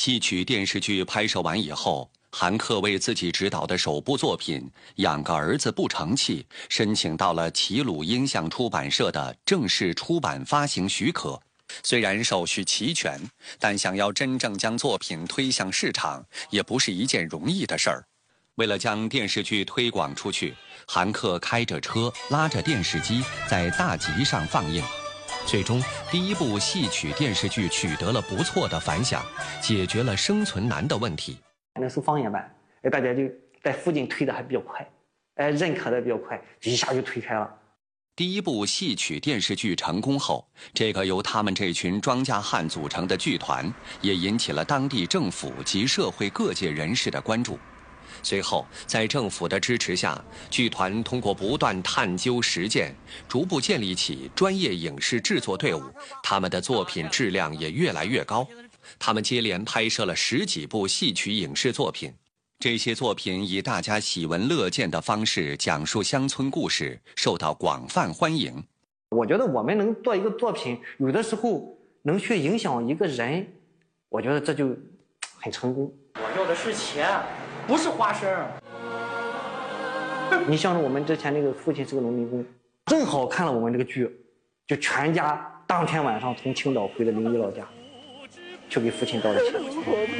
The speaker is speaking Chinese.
戏曲电视剧拍摄完以后，韩克为自己执导的首部作品《养个儿子不成器》申请到了齐鲁音像出版社的正式出版发行许可。虽然手续齐全，但想要真正将作品推向市场，也不是一件容易的事儿。为了将电视剧推广出去，韩克开着车，拉着电视机，在大集上放映。最终，第一部戏曲电视剧取得了不错的反响，解决了生存难的问题。 那时候方言版，大家就在附近推的还比较快，认可的比较快，一下就推开了。 第一部戏曲电视剧成功后，这个由他们这群庄稼汉组成的剧团，也引起了当地政府及社会各界人士的关注。随后，在政府的支持下，剧团通过不断探究实践，逐步建立起专业影视制作队伍。他们的作品质量也越来越高。他们接连拍摄了10几部戏曲影视作品，这些作品以大家喜闻乐见的方式讲述乡村故事，受到广泛欢迎。 我觉得我们能做一个作品，有的时候能去影响一个人，我觉得这就很成功。 我要的是钱，不是花生。 你像我们之前那个父亲是个农民工，正好看了我们这个剧，就全家当天晚上从青岛回了临沂老家，去给父亲道了歉。